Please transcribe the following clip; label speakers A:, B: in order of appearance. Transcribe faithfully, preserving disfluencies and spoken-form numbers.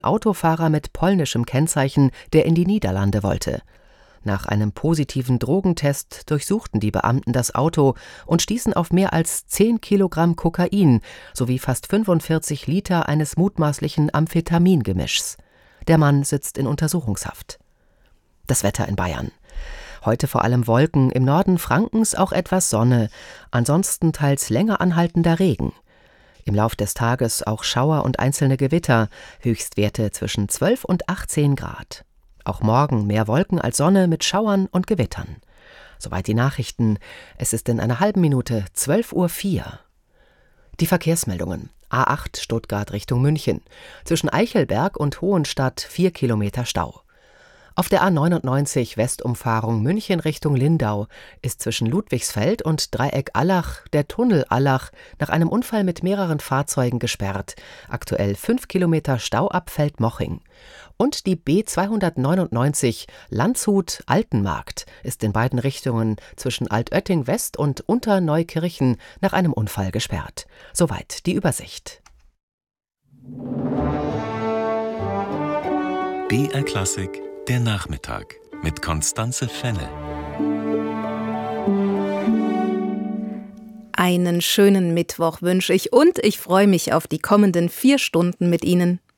A: Autofahrer mit polnischem Kennzeichen, der in die Niederlande wollte. Nach einem positiven Drogentest durchsuchten die Beamten das Auto und stießen auf mehr als zehn Kilogramm Kokain sowie fast fünfundvierzig Liter eines mutmaßlichen Amphetamingemischs. Der Mann sitzt in Untersuchungshaft. Das Wetter in Bayern. Heute vor allem Wolken, im Norden Frankens auch etwas Sonne, ansonsten teils länger anhaltender Regen. Im Lauf des Tages auch Schauer und einzelne Gewitter, Höchstwerte zwischen zwölf und achtzehn Grad. Auch morgen mehr Wolken als Sonne mit Schauern und Gewittern. Soweit die Nachrichten. Es ist in einer halben Minute zwölf Uhr vier. Die Verkehrsmeldungen. A acht Stuttgart Richtung München. Zwischen Eichelberg und Hohenstadt vier Kilometer Stau. Auf der A neunundneunzig Westumfahrung München Richtung Lindau ist zwischen Ludwigsfeld und Dreieck Allach der Tunnel Allach nach einem Unfall mit mehreren Fahrzeugen gesperrt. Aktuell fünf Kilometer Stau ab Feldmoching. Und die B zweihundertneunundneunzig Landshut-Altenmarkt ist in beiden Richtungen zwischen Altötting West und Unterneukirchen nach einem Unfall gesperrt. Soweit die Übersicht.
B: B R Klassik, der Nachmittag mit Constanze Fenne.
C: Einen schönen Mittwoch wünsche ich und ich freue mich auf die kommenden vier Stunden mit Ihnen.